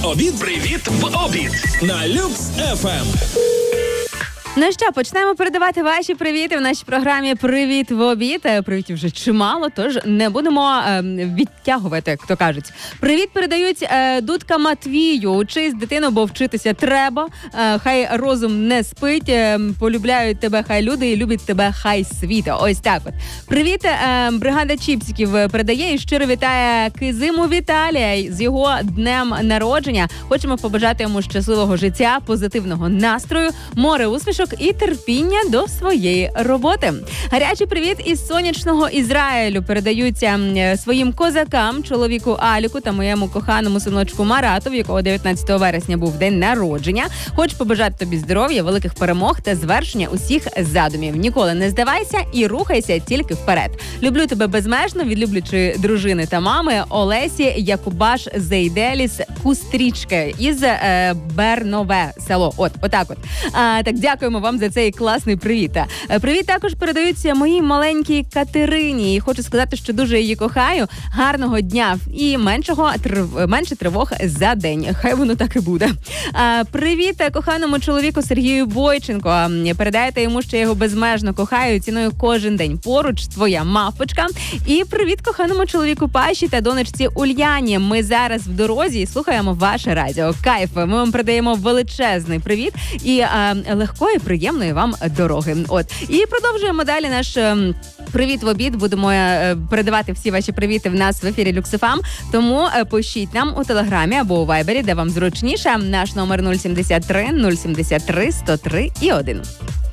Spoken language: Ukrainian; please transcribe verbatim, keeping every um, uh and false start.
в обід. Привіт в обід на Люкс еф ем. Ну що, почнемо передавати ваші привіти в нашій програмі «Привіт в обід». Привітів вже чимало, тож не будемо е, відтягувати, як то кажуть. Привіт передають е, Дудка Матвію. Учись, дитину, бо вчитися треба. Е, хай розум не спить. Е, полюбляють тебе хай люди і любить тебе хай світ. Ось так от. Привіт, е, бригада Чіпсиків передає і щиро вітає Кизиму Віталія з його днем народження. Хочемо побажати йому щасливого життя, позитивного настрою, море усмішок і терпіння до своєї роботи. Гарячий привіт із сонячного Ізраїлю передаються своїм козакам, чоловіку Аліку та моєму коханому синочку Марату, в якого дев'ятнадцятого вересня був день народження. Хочу побажати тобі здоров'я, великих перемог та звершення усіх задумів. Ніколи не здавайся і рухайся тільки вперед. Люблю тебе безмежно, від люблячої дружини та мами Олесі Якубаш Зейделіс Кустрічки із е, Бернове село. От, отак от. А, так, дякуємо вам за цей класний привіт. Привіт також передаються моїй маленькій Катерині. І хочу сказати, що дуже її кохаю. Гарного дня і меншого трив... менше тривог за день. Хай воно так і буде. А, привіт коханому чоловіку Сергію Бойченко. Передайте йому, що я його безмежно кохаю, ціную кожен день поруч, твоя мавпочка. І привіт коханому чоловіку Паші та донечці Ульяні. Ми зараз в дорозі і слухаємо ваше радіо. Кайф. Ми вам передаємо величезний привіт і а, легкої, приємної вам дороги. От. І продовжуємо далі наш ем, привіт в обід. Будемо е, передавати всі ваші привіти в нас в ефірі Люкс еф ем. Тому е, пишіть нам у Телеграмі або у Вайбері, де вам зручніше. Наш номер нуль сім три нуль сім три сто три і один.